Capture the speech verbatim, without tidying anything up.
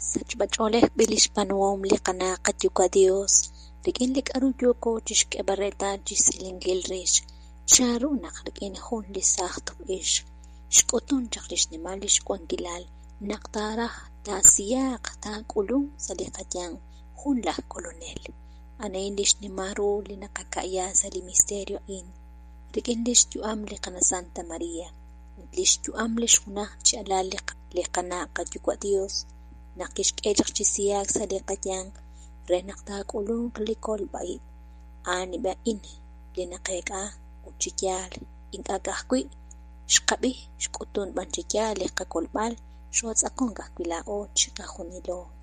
Sachb'ach'olej b'ilish panu'um liqana qatyuka Dios rik'in lik'aru yuku chixk'ebareta chisilinkel rix charu naq rik'in jun lisaj tujb'ix xk'utun chaq rixnimal lixk'onkilal naq taraj tasiyaq tak'ulun saliqayan jun laj coronel anayin lixnimaru linaqaka'ya salimisterio in rik'in lixyu'am liqana Santa María lixyu'am lixjunaj cha'ala liqana qatyuka Dios naq kixk'e chaq chisiyak saliqayan re naq tak'ulun qlikolb'a'id anib'aj in linaqek'a uchuyal ink'a kajwi' xqab'ij xk'utun b'an chikya liqakolb'al xotz'aqon kajwi' la och qajunilo